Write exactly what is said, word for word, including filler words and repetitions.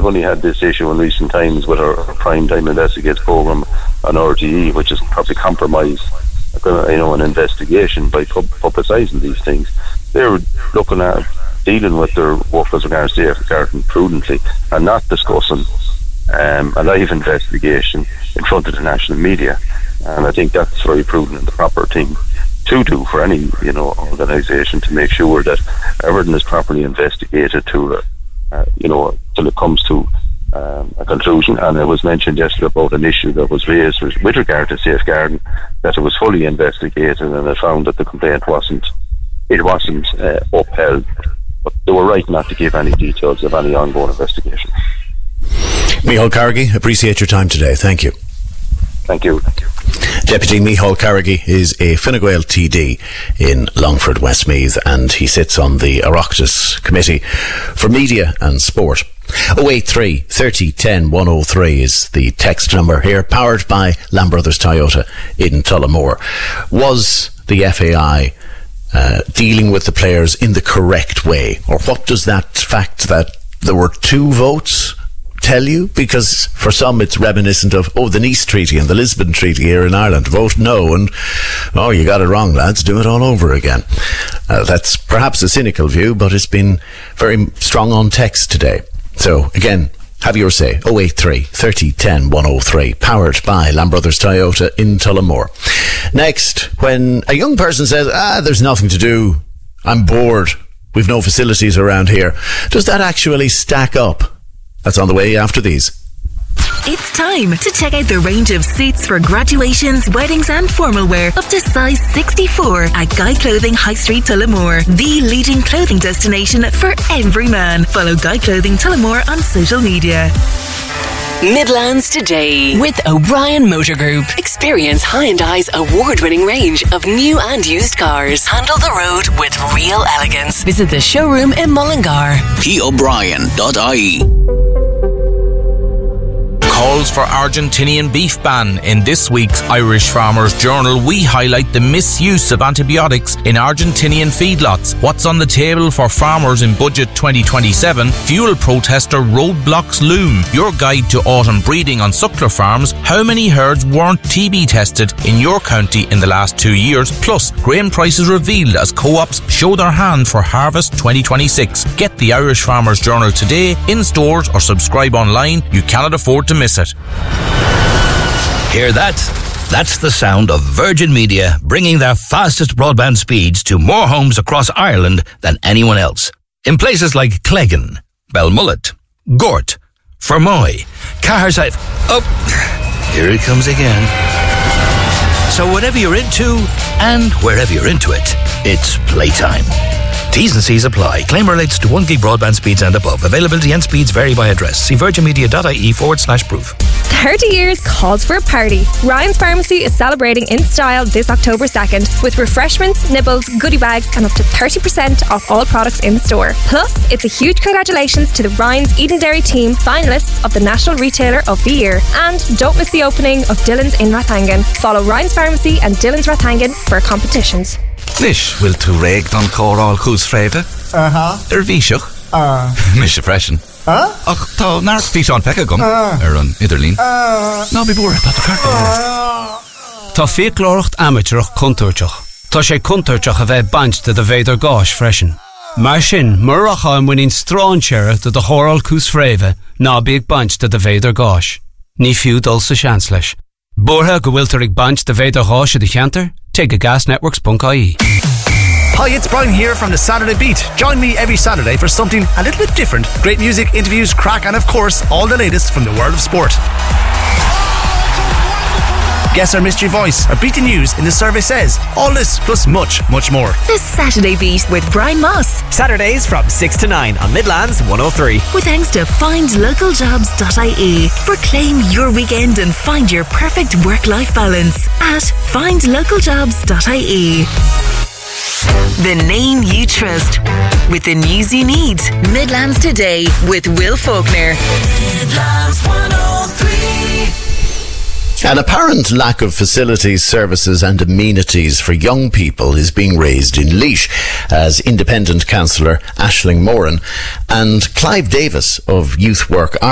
we've only had this issue in recent times with our, our Prime Time Investigates programme on R T E, which has probably compromised, you know, an investigation by pub- publicising these things. They're looking at dealing with their work as regards safeguarding prudently and not discussing um, a live investigation in front of the national media. And I think that's very prudent and the proper thing to do for any, you know, organisation, to make sure that everything is properly investigated to, uh, you know, till it comes to um, a conclusion. And it was mentioned yesterday about an issue that was raised with, with regard to safeguarding, that it was fully investigated and it found that the complaint wasn't, it wasn't uh, upheld. But they were right not to give any details of any ongoing investigation. Micheál Carrigy, appreciate your time today. Thank you. Thank you. Thank you. Deputy Micheál Carrigy is a Fine Gael T D in Longford, Westmeath, and he sits on the Oireachtas Committee for Media and Sport. oh eight three, thirty, ten, one oh three is the text number here, powered by Lamb Brothers Toyota in Tullamore. Was the F A I uh, dealing with the players in the correct way? Or what does that fact that there were two votes tell you? Because for some it's reminiscent of, oh, the Nice Treaty and the Lisbon Treaty here in Ireland. Vote no and, oh, you got it wrong, lads, do it all over again. Uh, that's perhaps a cynical view, but it's been very strong on text today. So again, have your say. oh eight three, thirty, ten, one oh three, powered by Lamb Brothers Toyota in Tullamore. Next, when a young person says, ah, there's nothing to do, I'm bored, we've no facilities around here, does that actually stack up? That's on the way after these. It's time to check out the range of suits for graduations, weddings and formal wear up to size sixty-four at Guy Clothing High Street Tullamore, the leading clothing destination for every man. Follow Guy Clothing Tullamore on social media. Midlands Today with O'Brien Motor Group. Experience Hyundai's award-winning range of new and used cars. Handle the road with real elegance. Visit the showroom in Mullingar. p o'brien dot I E. Calls for Argentinian beef ban. In this week's Irish Farmers Journal, we highlight the misuse of antibiotics in Argentinian feedlots. What's on the table for farmers in Budget twenty twenty-seven? Fuel protester roadblocks loom. Your guide to autumn breeding on suckler farms. How many herds weren't T B tested in your county in the last two years? Plus, grain prices revealed as co-ops show their hand for harvest twenty twenty-six. Get the Irish Farmers Journal today, in stores or subscribe online. You cannot afford to miss it. Hear that? That's the sound of Virgin Media bringing their fastest broadband speeds to more homes across Ireland than anyone else. In places like Cleggan, Belmullet, Gort, Fermoy, Caherside... Oh, here it comes again. So whatever you're into, and wherever you're into it, it's playtime. T's and C's apply. Claim relates to one gig broadband speeds and above. Availability and speeds vary by address. See virginmedia.ie forward slash proof. thirty years calls for a party. Ryan's Pharmacy is celebrating in style this October second with refreshments, nibbles, goodie bags and up to thirty percent off all products in the store. Plus, it's a huge congratulations to the Ryan's Eden Dairy team, finalists of the National Retailer of the Year. And don't miss the opening of Dillon's in Rathangan. Follow Ryan's Pharmacy and Dillon's Rathangan for competitions. Nish will to reg don choral cús fréve. Uh-huh. Er bhíseach. Uh. Nish a freshen. Huh? Ach, tá nárt bhí seán fecha gom. Uh. Er an idirlín. Uh. Ná bí búr, tá tá carta. Tá féclóracht amateurach contourteach. Tá sé contourteach a bheith baint de de bhéidir gáis freisin. Mar sin, muracha an winning strán séire de de choral cús fréve, ná bíag baint de de bhéidir gáis. Ní fiú dul sa seans leis. Bórtha go bhfuil tar ag baint de bhéidir gáis a de cheantar? Take a gas networks dot I E. Hi, it's Brian here from the Saturday Beat. Join me every Saturday for something a little bit different. Great music, interviews, crack, and of course, all the latest from the world of sport. Guess our mystery voice, or beat the news in the survey says. All this plus much, much more. The Saturday Beat with Brian Moss. Saturdays from six to nine on Midlands one oh three. With thanks to find local jobs dot I E. Proclaim your weekend and find your perfect work-life balance at find local jobs dot I E. The name you trust with the news you need. Midlands Today with Will Faulkner. Midlands one oh three. An apparent lack of facilities, services and amenities for young people is being raised in Laois as independent councillor Aisling Moran and Clive Davis of Youth Work